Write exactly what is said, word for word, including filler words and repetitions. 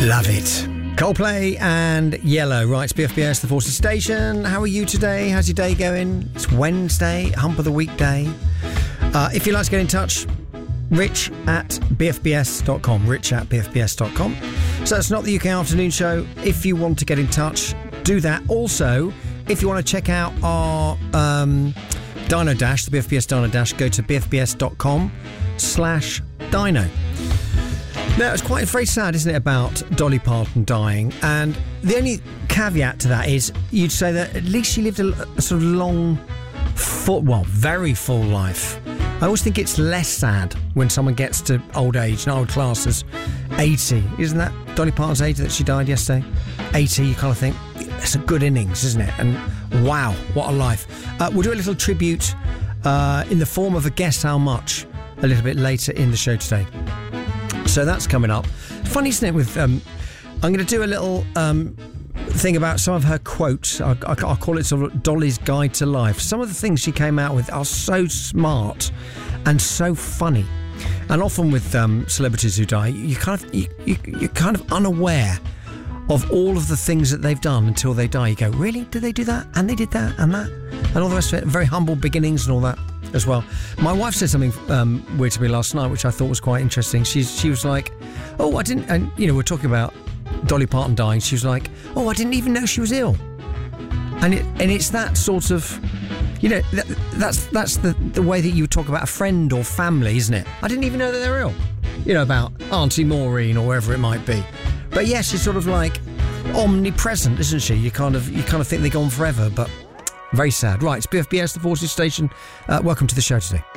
Love it. Coldplay and Yellow. Right, it's B F B S, the Forces Station. How are you today? How's your day going? It's Wednesday, hump of the week day. Uh, if you'd like to get in touch, rich at b f b s dot com. Rich at b f b s dot com. So it's not the U K Afternoon Show. If you want to get in touch, do that. Also, if you want to check out our um, Dino Dash, the B F B S Dino Dash, go to b f b s dot com slash dino. Now, it's quite very sad, isn't it, about Dolly Parton dying? And the only caveat to that is you'd say that at least she lived a, a sort of long, full, well, very full life. I always think it's less sad when someone gets to old age, and I would class as eighty. Isn't that Dolly Parton's age that she died yesterday? eighty, you kind of think, it's a good innings, isn't it? And wow, what a life. Uh, we'll do a little tribute uh, in the form of a Guess How Much a little bit later in the show today. So that's coming up. Funny, isn't it? With um, I'm going to do a little um, thing about some of her quotes. I, I, I'll call it sort of Dolly's Guide to Life. Some of the things she came out with are so smart and so funny. And often with um, celebrities who die, you kind of you, you, you're kind of unaware of all of the things that they've done until they die. You go, really? Did they do that? And they did that and that and all the rest of it. Very humble beginnings and all that as well. My wife said something um, weird to me last night, which I thought was quite interesting. She's she was like, "Oh, I didn't," and you know, we're talking about Dolly Parton dying. She was like, "Oh, I didn't even know she was ill," and it and it's that sort of, you know, that, that's that's the the way that you talk about a friend or family, isn't it? I didn't even know that they were ill. You know, about Auntie Maureen or wherever it might be. But yes, she's sort of like omnipresent, isn't she? You kind of you kind of think they're gone forever, but very sad. Right, it's B F B S, the Forces Station. Uh, welcome to the show today.